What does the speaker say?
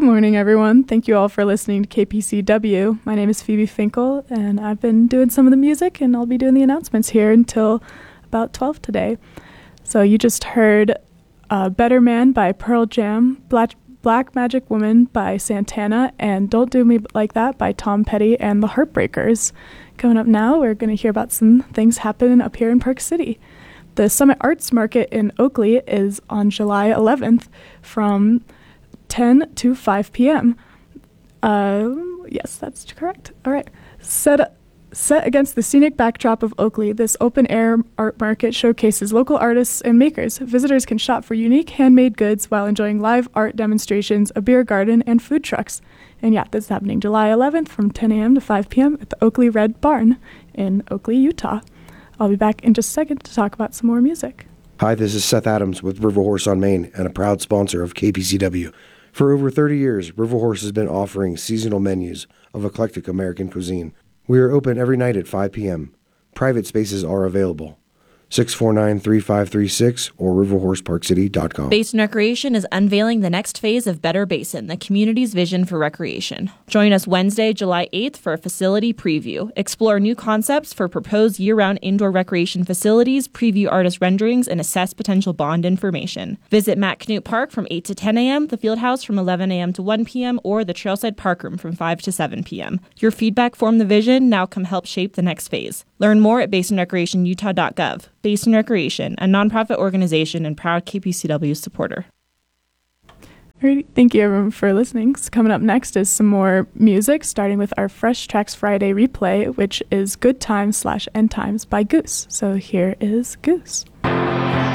Good morning, everyone. Thank you all for listening to KPCW. My name is Phoebe Finkel, and I've been doing some of the music, and I'll be doing the announcements here until about 12 today. So you just heard Better Man by Pearl Jam, Black Magic Woman by Santana, and Don't Do Me Like That by Tom Petty and the Heartbreakers. Coming up now, we're going to hear about some things happening up here in Park City. The Summit Arts Market in Oakley is on July 11th from 10 to 5 p.m. Yes, that's correct. All right. Set against the scenic backdrop of Oakley, this open-air art market showcases local artists and makers. Visitors can shop for unique handmade goods while enjoying live art demonstrations, a beer garden, and food trucks. And yeah, this is happening July 11th from 10 a.m. to 5 p.m. at the Oakley Red Barn in Oakley, Utah. I'll be back in just a second to talk about some more music. Hi, this is Seth Adams with River Horse on Main and a proud sponsor of KPCW. For over 30 years, River Horse has been offering seasonal menus of eclectic American cuisine. We are open every night at 5 p.m. Private spaces are available. 649-3536 or riverhorseparkcity.com. Basin Recreation is unveiling the next phase of Better Basin, the community's vision for recreation. Join us Wednesday, July 8th for a facility preview. Explore new concepts for proposed year-round indoor recreation facilities, preview artist renderings, and assess potential bond information. Visit Matt Knute Park from 8 to 10 a.m., the Fieldhouse from 11 a.m. to 1 p.m., or the Trailside Park Room from 5 to 7 p.m. Your feedback formed the vision. Now come help shape the next phase. Learn more at basinrecreationutah.gov. Basin Recreation, a nonprofit organization and proud KPCW supporter. Alrighty, thank you everyone for listening. So coming up next is some more music, starting with our Fresh Tracks Friday replay, which is Good Times / End Times by Goose. So here is Goose.